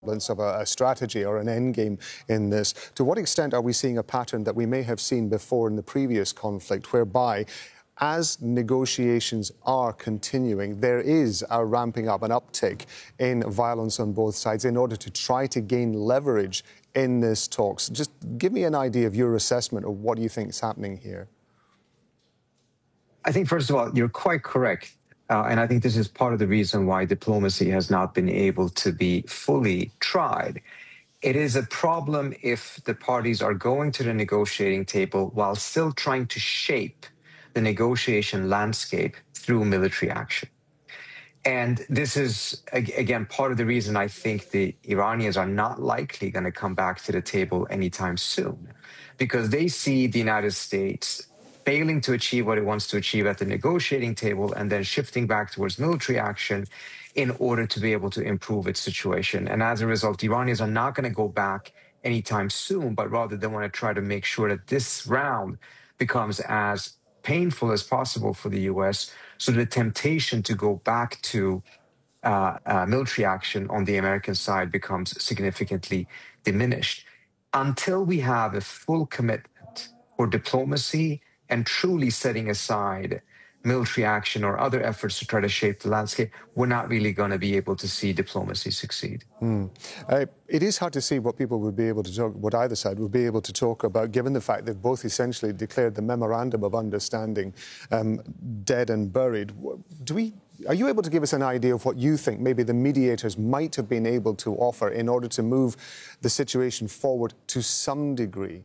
of a strategy or an end game in this. To what extent are we seeing a pattern that we may have seen before in the previous conflict, whereby as negotiations are continuing, there is a ramping up, an uptick in violence on both sides in order to try to gain leverage in this talks? Just give me an idea of your assessment of what you think is happening here. I think, first of all, you're quite correct. And I think this is part of the reason why diplomacy has not been able to be fully tried. It is a problem if the parties are going to the negotiating table while still trying to shape the negotiation landscape through military action. And this is, again, part of the reason I think the Iranians are not likely going to come back to the table anytime soon, because they see the United States failing to achieve what it wants to achieve at the negotiating table and then shifting back towards military action in order to be able to improve its situation. And as a result, the Iranians are not going to go back anytime soon, but rather they want to try to make sure that this round becomes as painful as possible for the U.S., so the temptation to go back to military action on the American side becomes significantly diminished. Until we have a full commitment for diplomacy and truly setting aside military action or other efforts to try to shape the landscape, we're not really going to be able to see diplomacy succeed. It is hard to see what people would be able to talk, what either side would be able to talk about, given the fact they've both essentially declared the memorandum of understanding dead and buried. Are you able to give us an idea of what you think maybe the mediators might have been able to offer in order to move the situation forward to some degree?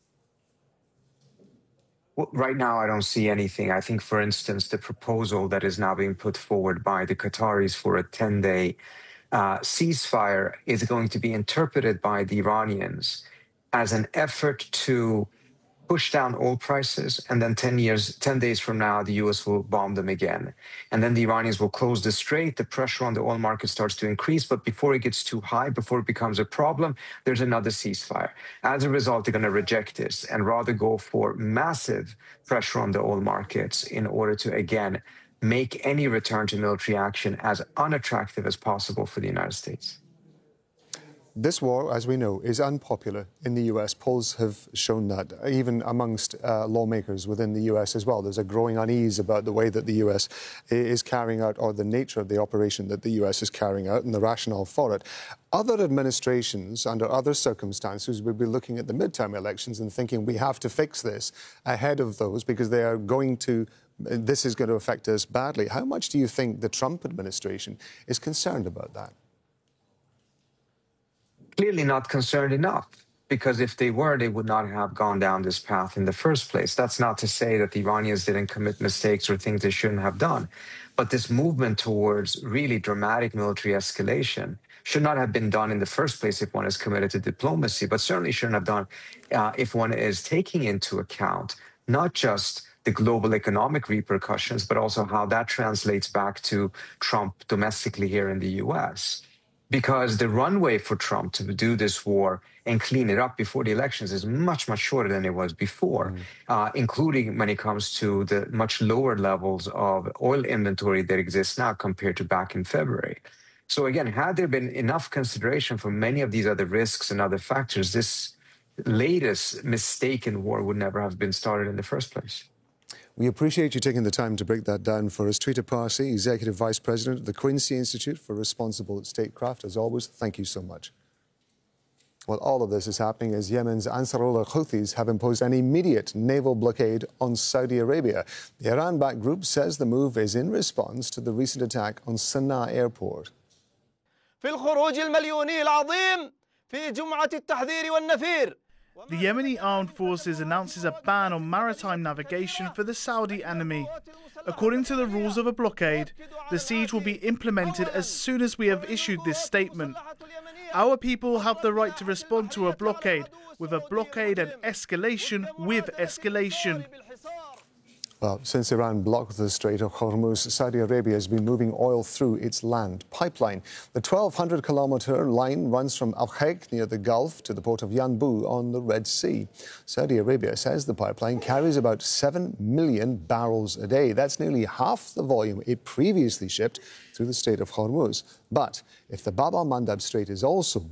Well, right now, I don't see anything. I think, for instance, the proposal that is now being put forward by the Qataris for a 10-day ceasefire is going to be interpreted by the Iranians as an effort to push down oil prices, and then 10 days from now, the U.S. will bomb them again. And then the Iranians will close the strait, the pressure on the oil market starts to increase, but before it gets too high, before it becomes a problem, there's another ceasefire. As a result, they're going to reject this and rather go for massive pressure on the oil markets in order to, again, make any return to military action as unattractive as possible for the United States. This war, as we know, is unpopular in the US. Polls have shown that, even amongst lawmakers within the US as well. There's a growing unease about the way that the US is carrying out, or the nature of the operation that the US is carrying out and the rationale for it. Other administrations, under other circumstances, would be looking at the midterm elections and thinking we have to fix this ahead of those because this is going to affect us badly. How much do you think the Trump administration is concerned about that? Clearly not concerned enough, because if they were, they would not have gone down this path in the first place. That's not to say that the Iranians didn't commit mistakes or things they shouldn't have done. But this movement towards really dramatic military escalation should not have been done in the first place if one is committed to diplomacy, but certainly shouldn't have done if one is taking into account not just the global economic repercussions, but also how that translates back to Trump domestically here in the U.S., because the runway for Trump to do this war and clean it up before the elections is much, much shorter than it was before, including when it comes to the much lower levels of oil inventory that exists now compared to back in February. So again, had there been enough consideration for many of these other risks and other factors, this latest mistaken war would never have been started in the first place. We appreciate you taking the time to break that down for us. Trita Parsi, Executive Vice President of the Quincy Institute for Responsible Statecraft. As always, thank you so much. Well, all of this is happening as Yemen's Ansarullah Houthis have imposed an immediate naval blockade on Saudi Arabia. The Iran-backed group says the move is in response to the recent attack on Sana'a airport. The Yemeni armed forces announces a ban on maritime navigation for the Saudi enemy. According to the rules of a blockade, the siege will be implemented as soon as we have issued this statement. Our people have the right to respond to a blockade with a blockade and escalation with escalation. Well, since Iran blocked the Strait of Hormuz, Saudi Arabia has been moving oil through its land pipeline. The 1,200-kilometre line runs from Al-Haik near the Gulf to the port of Yanbu on the Red Sea. Saudi Arabia says the pipeline carries about 7 million barrels a day. That's nearly half the volume it previously shipped through the Strait of Hormuz. But if the Bab al-Mandab Strait is also